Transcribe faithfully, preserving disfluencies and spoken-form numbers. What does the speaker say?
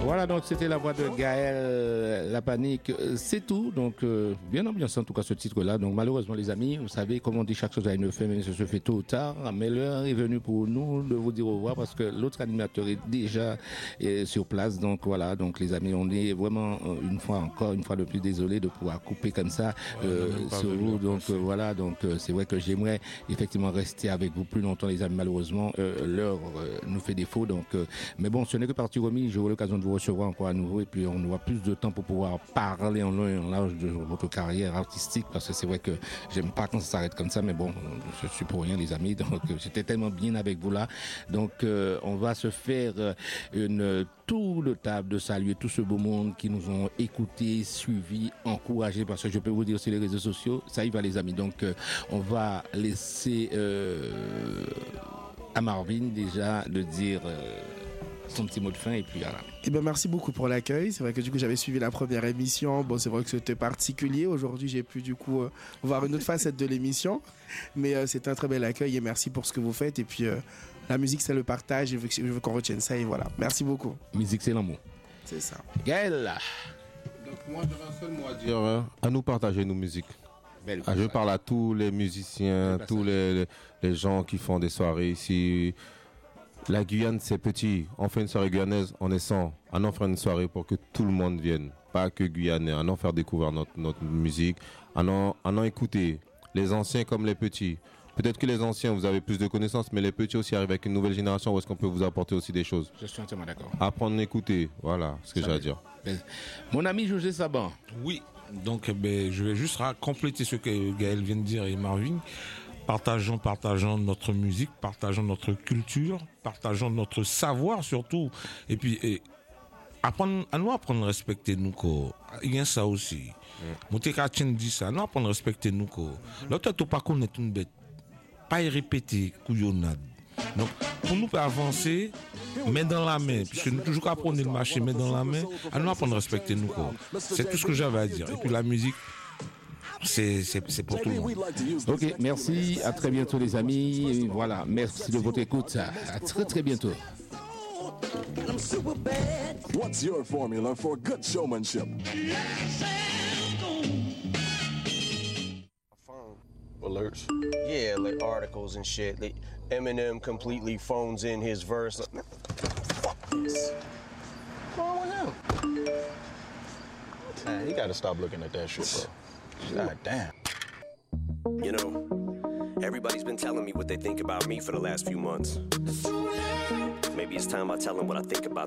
Voilà, donc c'était la voix de Gaël, La Panique. C'est tout, donc euh, bien ambiancé en tout cas ce titre-là. Donc malheureusement les amis, vous savez comment on dit chaque chose a une fin, mais ça se fait tôt ou tard. Mais l'heure est venue pour nous de vous dire au revoir parce que l'autre animateur est déjà euh, sur place. Donc voilà, donc les amis, on est vraiment euh, une fois encore, une fois de plus désolé de pouvoir couper comme ça euh, ouais, sur vous. Donc euh, voilà, donc euh, c'est vrai que j'aimerais effectivement rester avec vous plus longtemps les amis. Malheureusement, euh, l'heure euh, nous fait défaut. Donc, euh, mais bon, ce n'est que partie remise. J'aurai l'occasion de vous recevoir encore à nouveau et puis on aura plus de temps pour pouvoir parler en long et en large de votre carrière artistique parce que c'est vrai que j'aime pas quand ça s'arrête comme ça, mais bon, je suis pour rien les amis, donc j'étais tellement bien avec vous là. Donc euh, on va se faire une tour de table de saluer tout ce beau monde qui nous ont écoutés, suivis, encouragés parce que je peux vous dire sur les réseaux sociaux, ça y va les amis. Donc euh, on va laisser euh, à Marvin déjà de dire euh, son petit mot de fin et puis voilà. Eh bien, merci beaucoup pour l'accueil. C'est vrai que du coup, j'avais suivi la première émission. Bon, c'est vrai que c'était particulier. Aujourd'hui, j'ai pu du coup euh, voir une autre facette de l'émission. Mais euh, c'était un très bel accueil et merci pour ce que vous faites. Et puis, euh, la musique, c'est le partage. Je veux, je veux qu'on retienne ça et voilà. Merci beaucoup. Musique, c'est l'amour. C'est ça. Gaël. Donc, moi, j'aurais un seul mot à dire. Hein, à nous partager nos musiques. Ah, je parle à tous les musiciens, tous les, les, les gens qui font des soirées ici. La Guyane, c'est petit. On fait une soirée guyanaise, on est cent. On en fait une soirée pour que tout le monde vienne. Pas que Guyanais. On en faire découvrir notre, notre musique. On en, on en écouter les anciens comme les petits. Peut-être que les anciens, vous avez plus de connaissances, mais les petits aussi arrivent avec une nouvelle génération où est-ce qu'on peut vous apporter aussi des choses. Je suis entièrement d'accord. Apprendre à écouter. Voilà ce que j'ai à dire. Mon ami José Saban. Oui. Donc, ben, je vais juste compléter ce que Gaël vient de dire et Marvin. Partageons, partageons notre musique, partageons notre culture, partageons notre savoir surtout. Et puis, et, apprendre, à nous apprendre à respecter nous. Il y a ça aussi. Mon Tekatchen dit ça. Nous apprendre à respecter nous. L'autre, tu pas connaître une bête. Pas y répéter, couillonnade. Donc, pour nous avancer, main dans la main, puisque nous toujours apprendre le marché, main dans la main, à nous apprendre à respecter nous. C'est tout ce que j'avais à dire. Et puis la musique, c'est, c'est, c'est pour tout le monde. Ok, merci. À très bientôt les amis. Voilà, merci de votre écoute. À très très bientôt. What's your formula for good showmanship? Alerts. Yeah, like articles and shit. Like Eminem completely phones in his verse. Like, man, fuck this. What's wrong with him? Man, you gotta stop looking at that shit, bro. God damn. You know, everybody's been telling me what they think about me for the last few months. Maybe it's time I tell them what I think about